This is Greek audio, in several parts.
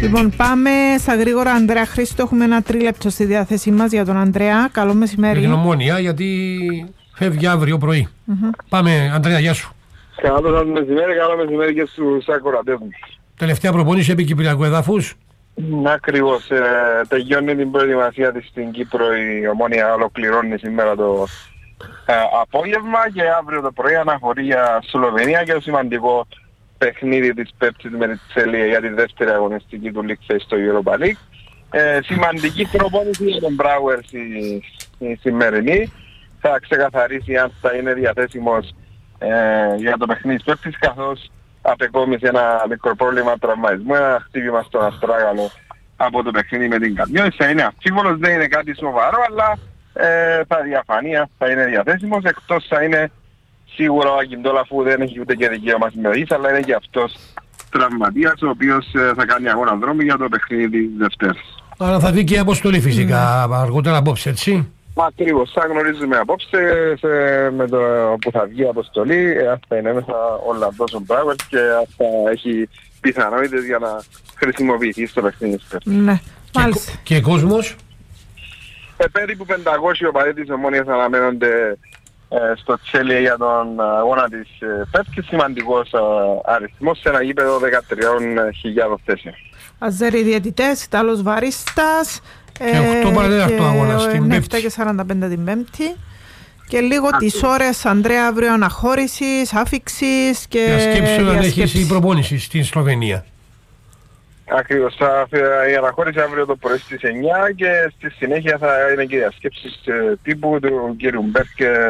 Λοιπόν, πάμε στα γρήγορα. Ανδρέα Χρήστο, έχουμε ένα τρίλεπτο στη διάθεσή μας για τον Ανδρέα. Καλό μεσημέρι. Για την Ομόνια, γιατί φεύγει αύριο πρωί. Πάμε, Ανδρέα, γεια σου. Καλό μεσημέρι και στους ακροατές μου. Τελευταία προπόνηση επί Κυπριακού εδάφους. Ακριβώς. Τελειώνει την προετοιμασία της στην Κύπρο. Η Ομόνια ολοκληρώνει σήμερα το απόγευμα και αύριο το πρωί αναχωρεί για Σλοβενία και το σημαντικό παιχνίδι της Πέπτης με τη Τσέλια για τη δεύτερη αγωνιστική του League Face στο Europa League. Σημαντική προπόνηση για τον Μπράουερς η σημερινή. Θα ξεκαθαρίσει αν θα είναι διαθέσιμος για το παιχνίδι της Πέπτης, καθώς απεκόμισε ένα μικρό πρόβλημα τραυματισμού, ένα χτύπημα στον αστράγαλο από το παιχνίδι με την Καρμιώση. Θα είναι αμφίβολος, δεν είναι κάτι σοβαρό, αλλά θα διαφανεί αν θα είναι διαθέσιμος, εκτός θα είναι σίγουρα ο Ακιντόλ, αφού δεν έχει ούτε και δικαίωμα συμμετοχής, αλλά είναι και αυτός τραυματίας, ο οποίος θα κάνει αγώνα δρόμου για το παιχνίδι της Δευτέρας. Άρα θα δει και η αποστολή φυσικά αργότερα απόψε, έτσι. Ακριβώς, θα γνωρίζουμε απόψε με το που θα βγει η αποστολή, αν θα είναι μέσα ο Λαμπρός ο Μπράουερς και αν θα έχει πιθανότητες για να χρησιμοποιηθεί στο παιχνίδι. Ναι, μάλιστα. Και κόσμος. Περίπου 500 οπαδοί της Ομόνιας αναμένονται στο Τσέλια για τον αγώνα της Πέπτης, σημαντικός αριθμός σε ένα γήπεδο 13.000 θέσεων. Αζέρι διαιτητές, Ιταλός βαρίστας. Και 8 παρατέταρτο αγώνα στην Πέμπτη. 7 και 45 την Πέμπτη. Και λίγο τις ώρες, Ανδρέα, αύριο αναχώρησης, άφηξης και διασκέψεων αν έχεις η προπόνηση στην Σλοβενία. Ακριβώς, η αναχώρηση αύριο το πρωί στις 9 και στη συνέχεια θα είναι και διασκέψεις τύπου του κ. Μπέρκ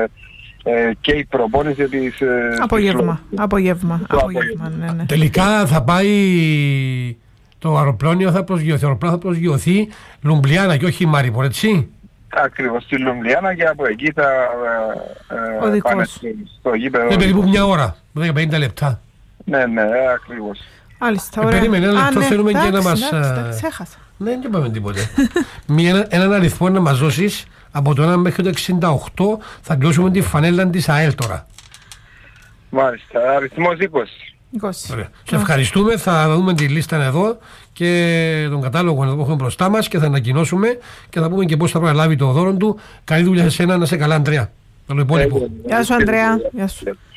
και η προπόνηση της... Απόγευμα, ναι. Τελικά θα πάει το αεροπλάνο, θα προσγειωθεί Λουμπλιάνα και όχι Μάριπορ, έτσι. Ακριβώς, στη Λουμπλιάνα και από εκεί θα πάνε στο γήπεδο. Είναι περίπου μια ώρα, 50 λεπτά. Ναι, ακριβώς. Περίμενε ένα λεπτό, θέλουμε και να μας... Ξέχασα. Ναι, δεν είπαμε τίποτε. Έναν αριθμό να μας δώσεις από το 1 μέχρι το 68, θα κλείσουμε τη φανέλα της ΑΕΛ τώρα. Μάλιστα, αριθμός 20. Ωραία. Σε ευχαριστούμε, θα δούμε τη λίστα εδώ και τον κατάλογο να το έχουμε μπροστά μας και θα ανακοινώσουμε και θα πούμε και πώς θα προλάβει το δώρο του. Καλή δουλειά σε σένα, να σε καλά, Ανδρέα. Γεια σου, Ανδρέα. Γεια σου.